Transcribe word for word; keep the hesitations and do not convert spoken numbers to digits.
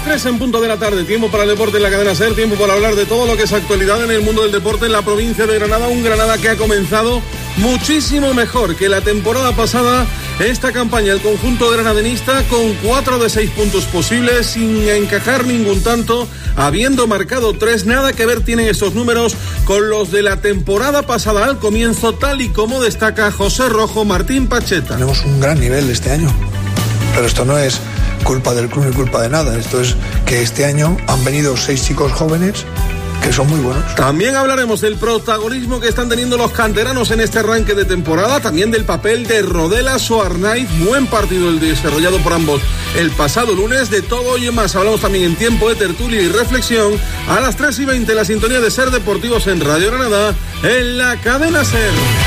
tres en punto de la tarde, tiempo para el deporte en la cadena SER, tiempo para hablar de todo lo que es actualidad en el mundo del deporte en la provincia de Granada. Un Granada que ha comenzado muchísimo mejor que la temporada pasada esta campaña, el conjunto granadenista con cuatro de seis puntos posibles, sin encajar ningún tanto, habiendo marcado tres. Nada que ver tienen esos números con los de la temporada pasada al comienzo, tal y como destaca José Rojo Martín Pacheta. Tenemos un gran nivel este año, pero esto no es culpa del club ni culpa de nada. Esto es que este año han venido seis chicos jóvenes que son muy buenos. También hablaremos del protagonismo que están teniendo los canteranos en este arranque de temporada, también del papel de Rodela Soarnaiz, buen partido el desarrollado por ambos el pasado lunes. De todo y más hablamos también en tiempo de tertulia y reflexión a las tres y veinte, la sintonía de SER Deportivos en Radio Granada, en la cadena SER.